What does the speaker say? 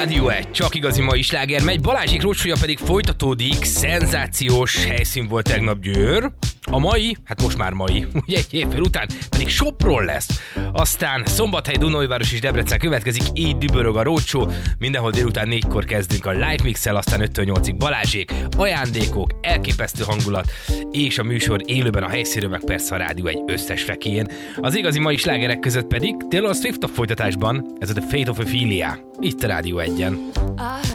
Rádió 1, csak igazi mai sláger megy, Balázsék roadshow pedig folytatódik, szenzációs helyszín volt tegnap Győr. A mai, hát most már mai, ugye egy évvel után pedig Sopron lesz. Aztán Szombathely, Dunaújváros és Debrecen következik, így dübörög a roadshow. Mindenhol délután 4-kor kezdünk a live mixel, aztán 5-8-ig Balázsék, ajándékok, elképesztő hangulat, és a műsor élőben a helyszínről, meg persze a Rádió egy összes fekéjén. Az igazi mai slágerek között pedig Taylor Swift a folytatásban, ez a The Fate of Ophelia, itt a Rádió 1-en.